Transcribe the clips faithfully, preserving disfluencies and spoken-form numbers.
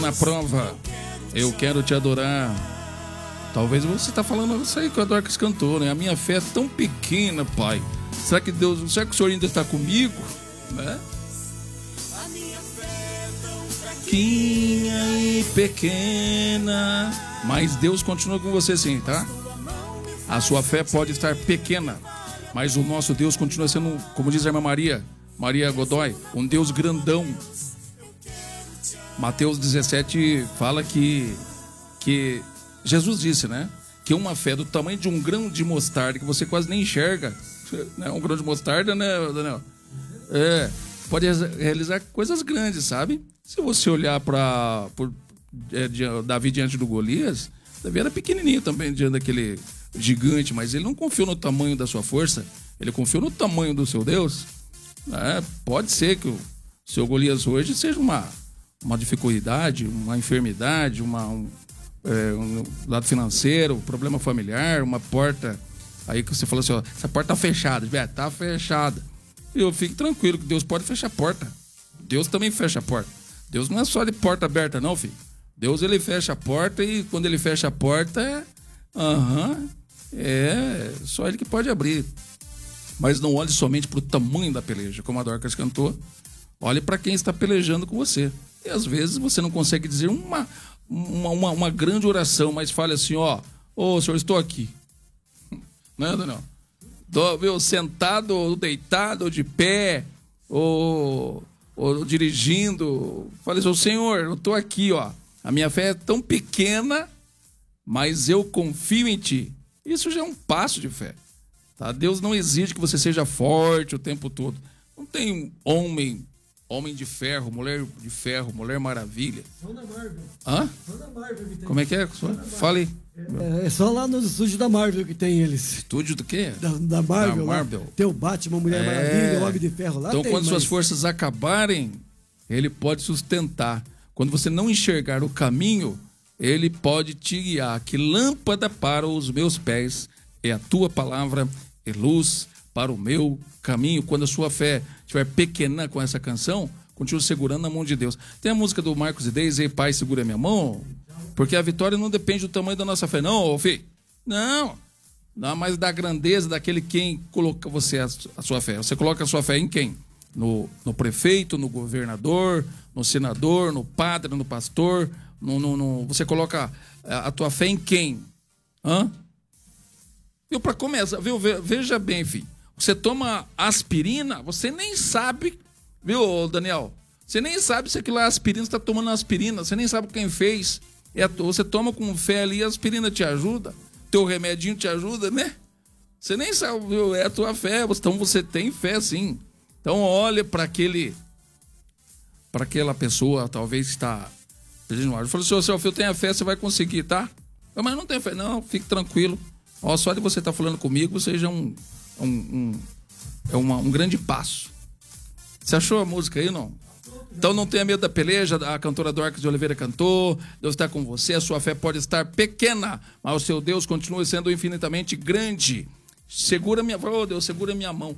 Na prova, eu quero te adorar. Talvez você está falando isso aí que o Dorcas cantou, né? A minha fé é tão pequena, pai. Será que Deus, será que o Senhor ainda está comigo? Né? Pequena e pequena, mas Deus continua com você sim, tá? A sua fé pode estar pequena, mas o nosso Deus continua sendo, como diz a irmã Maria, Maria Godoy, um Deus grandão. Mateus dezessete fala que, que Jesus disse, né? Que uma fé do tamanho de um grão de mostarda, que você quase nem enxerga, né? Um grão de mostarda, né, Daniel? É, pode realizar coisas grandes, sabe? Se você olhar para é, Davi diante do Golias, Davi era pequenininho também diante daquele gigante, mas ele não confiou no tamanho da sua força, ele confiou no tamanho do seu Deus. É, pode ser que o seu Golias hoje seja uma, uma dificuldade, uma enfermidade, uma, um, é, um lado financeiro, um problema familiar, uma porta aí que você falou assim, ó, essa porta tá fechada, é, tá fechada. E eu fico tranquilo que Deus pode fechar a porta. Deus também fecha a porta. Deus não é só de porta aberta não, filho. Deus, ele fecha a porta e quando ele fecha a porta é... Aham, uhum, é só ele que pode abrir. Mas não olhe somente para o tamanho da peleja, como a Dorcas cantou. Olhe para quem está pelejando com você. E às vezes você não consegue dizer uma, uma, uma, uma grande oração, mas fale assim, ó, ô senhor, estou aqui. Não é, Daniel? Tô, viu, sentado, ou deitado, ou de pé, ou, ou dirigindo. Fale assim, senhor, eu estou aqui, ó. A minha fé é tão pequena, mas eu confio em ti. Isso já é um passo de fé. Tá? Deus não exige que você seja forte o tempo todo. Não tem homem, homem de ferro, mulher de ferro, mulher maravilha. Só na Marvel. Hã? Só na Marvel que tem. Como é que é? Só, fale. É, é só lá no estúdio da Marvel que tem eles. Estúdio do quê? Da, da Marvel. Da Marvel. Lá. Tem o Batman, Mulher É. Maravilha, o Homem de Ferro lá. Então, tem, quando mas... suas forças acabarem, ele pode sustentar. Quando você não enxergar o caminho, ele pode te guiar. Que lâmpada para os meus pés é a tua palavra e luz para o meu caminho. Quando a sua fé estiver pequena com essa canção, continue segurando na mão de Deus. Tem a música do Marcos e Deise, Pai, segura minha mão, porque a vitória não depende do tamanho da nossa fé, não, filho. Não, não, mas da grandeza daquele quem coloca você a, a sua fé. Você coloca a sua fé em quem? No, no prefeito, no governador, no senador, no padre, no pastor. No, no, no, você coloca a, a tua fé em quem? Hã? Viu, para começar, viu, veja bem, filho. Você toma aspirina, você nem sabe, viu, Daniel? Você nem sabe se aquilo é aspirina, você está tomando aspirina, você nem sabe quem fez. É, você toma com fé ali, a aspirina te ajuda, teu remedinho te ajuda, né? Você nem sabe, viu? É a tua fé, então você tem fé sim. Então olha para aquele, para aquela pessoa, talvez está pedindo água. Eu falei, senhor, seu filho, tenha fé, você vai conseguir, tá? Eu, mas não tem fé, não, fique tranquilo. Ó, só de você estar falando comigo, você já é um, um, um, é uma, um grande passo. Você achou a música aí, não? Então não tenha medo da peleja, a cantora Dorcas de Oliveira cantou, Deus está com você, a sua fé pode estar pequena, mas o seu Deus continua sendo infinitamente grande. Segura minha, oh Deus, segura minha mão.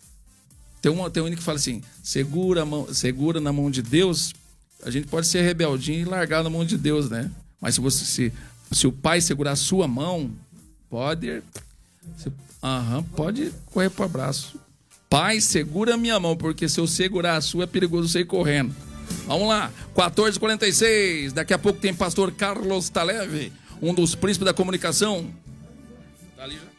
Tem um, tem um hino que fala assim, segura, a mão, segura na mão de Deus, a gente pode ser rebeldinho e largar na mão de Deus, né? Mas se, você, se, se o pai segurar a sua mão, pode, se, aham, pode correr pro abraço. Pai, segura a minha mão, porque se eu segurar a sua é perigoso você ir correndo. Vamos lá, quatorze e quarenta e seis. Daqui a pouco tem pastor Carlos Taleve, um dos príncipes da comunicação. Tá ali já?